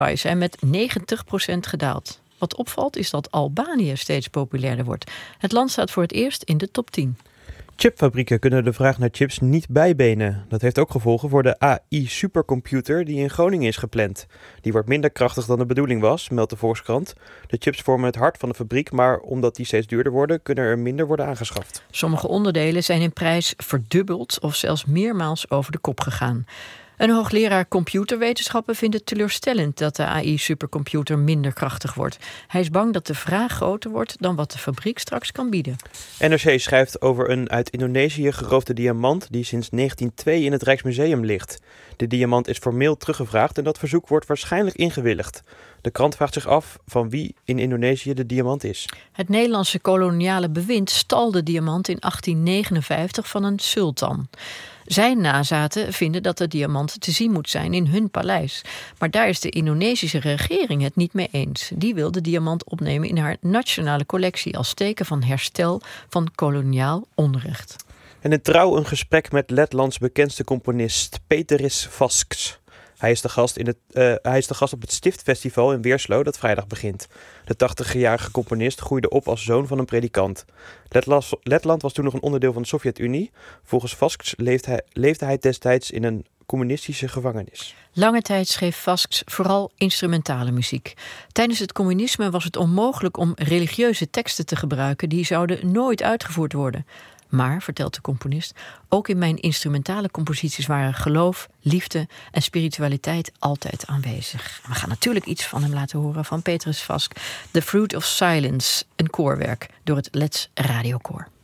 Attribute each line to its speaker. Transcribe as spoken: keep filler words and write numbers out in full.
Speaker 1: zijn met negentig procent gedaald. Wat opvalt is dat Albanië steeds populairder wordt. Het land staat voor het eerst in de top tien.
Speaker 2: Chipfabrieken kunnen de vraag naar chips niet bijbenen. Dat heeft ook gevolgen voor de A I-supercomputer die in Groningen is gepland. Die wordt minder krachtig dan de bedoeling was, meldt de Volkskrant. De chips vormen het hart van de fabriek, maar omdat die steeds duurder worden, kunnen er minder worden aangeschaft.
Speaker 1: Sommige onderdelen zijn in prijs verdubbeld of zelfs meermaals over de kop gegaan. Een hoogleraar computerwetenschappen vindt het teleurstellend dat de A I-supercomputer minder krachtig wordt. Hij is bang dat de vraag groter wordt dan wat de fabriek straks kan bieden.
Speaker 2: N R C schrijft over een uit Indonesië geroofde diamant die sinds negentien twee in het Rijksmuseum ligt. De diamant is formeel teruggevraagd en dat verzoek wordt waarschijnlijk ingewilligd. De krant vraagt zich af van wie in Indonesië de diamant is.
Speaker 1: Het Nederlandse koloniale bewind stal de diamant in achttien negenenvijftig van een sultan. Zijn nazaten vinden dat de diamant te zien moet zijn in hun paleis. Maar daar is de Indonesische regering het niet mee eens. Die wil de diamant opnemen in haar nationale collectie als teken van herstel van koloniaal onrecht.
Speaker 2: En in Trouw een gesprek met Letlands bekendste componist Peteris Vasks. Hij is, de gast in het, uh, hij is de gast op het Stiftfestival in Weerslo dat vrijdag begint. De tachtigjarige componist groeide op als zoon van een predikant. Letlas, Letland was toen nog een onderdeel van de Sovjet-Unie. Volgens Vasks leefde hij, leefde hij destijds in een communistische gevangenis.
Speaker 1: Lange tijd schreef Vasks vooral instrumentale muziek. Tijdens het communisme was het onmogelijk om religieuze teksten te gebruiken. Die zouden nooit uitgevoerd worden. Maar, vertelt de componist, ook in mijn instrumentale composities waren geloof, liefde en spiritualiteit altijd aanwezig. We gaan natuurlijk iets van hem laten horen van Petrus Vask. The Fruit of Silence, een koorwerk door het Let's Radiokoor.